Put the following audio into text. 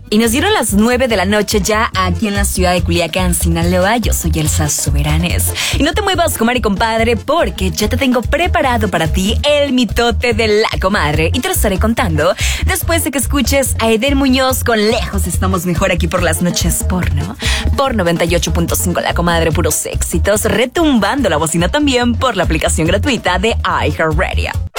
Y nos dieron las 9 de la noche ya aquí en la ciudad de Culiacán, Sinaloa. Yo soy Elsa Soberanes. Y no te muevas, comadre y compadre, porque ya te tengo preparado para ti el mitote de la comadre. Y te lo estaré contando después de que escuches a Eden Muñoz con Lejos Estamos Mejor aquí por las noches porno. Por 98.5 La Comadre, puros éxitos, retumbando la bocina también por la aplicación gratuita de iHeartRadio.